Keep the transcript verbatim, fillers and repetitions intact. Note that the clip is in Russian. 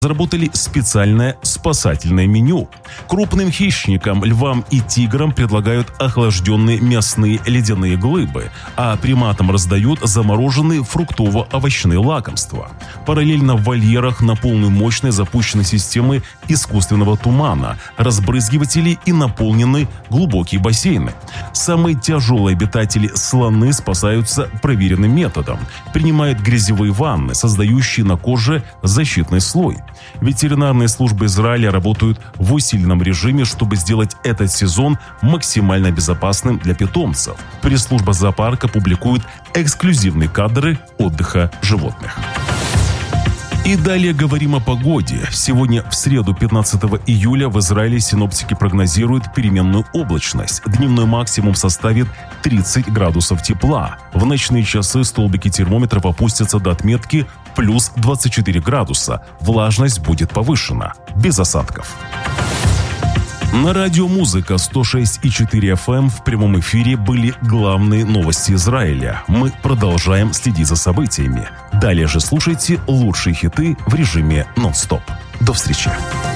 разработали специальное спасательное меню. Крупным хищникам, львам и тиграм предлагают охлажденные мясные ледяные глыбы, а приматам раздают замороженные фруктово-овощные лакомства. Параллельно в вольерах на полную мощность запущены системы искусственного тумана, разбрызгиватели и наполнены глубокие бассейны. Самые тяжелые обитатели слоны спасаются проверенным методом. Принимают грязевые ванны, создающие на коже защитный слой. Ветеринарные службы Израиля работают в усиленном режиме, чтобы сделать этот сезон максимально безопасным для питомцев. Пресс-служба зоопарка публикует эксклюзивные кадры отдыха животных. И далее говорим о погоде. Сегодня, в среду, пятнадцатого июля, в Израиле синоптики прогнозируют переменную облачность. Дневной максимум составит тридцать градусов тепла. В ночные часы столбики термометров опустятся до отметки плюс двадцать четыре градуса. Влажность будет повышена. Без осадков. На радио «Музыка» сто шесть и четыре эф эм в прямом эфире были главные новости Израиля. Мы продолжаем следить за событиями. Далее же слушайте лучшие хиты в режиме нон-стоп. До встречи.